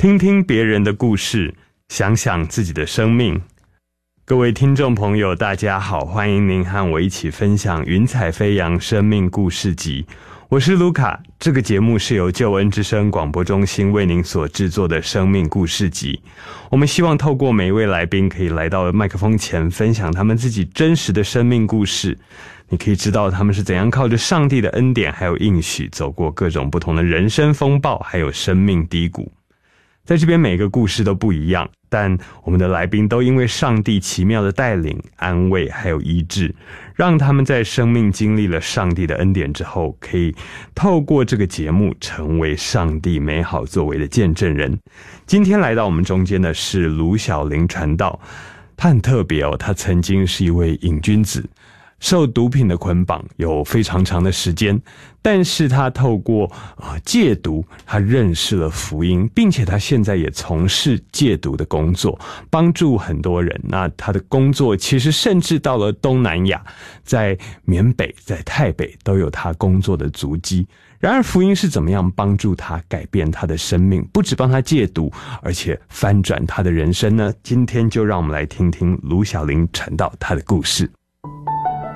听听别人的故事，想想自己的生命。各位听众朋友大家好，欢迎您和我一起分享云彩飞扬生命故事集。我是卢卡，这个节目是由救恩之声广播中心为您所制作的生命故事集。我们希望透过每一位来宾可以来到麦克风前，分享他们自己真实的生命故事。你可以知道他们是怎样靠着上帝的恩典还有应许，走过各种不同的人生风暴还有生命低谷。在这边每个故事都不一样，但我们的来宾都因为上帝奇妙的带领、安慰还有医治，让他们在生命经历了上帝的恩典之后，可以透过这个节目成为上帝美好作为的见证人。今天来到我们中间的是卢小玲传道，他很特别哦，他曾经是一位瘾君子，受毒品的捆绑有非常长的时间，但是他透过戒毒，他认识了福音，并且他现在也从事戒毒的工作，帮助很多人。那他的工作其实甚至到了东南亚，在缅北、在泰北都有他工作的足迹。然而福音是怎么样帮助他改变他的生命，不只帮他戒毒，而且翻转他的人生呢？今天就让我们来听听卢小玲传道他的故事。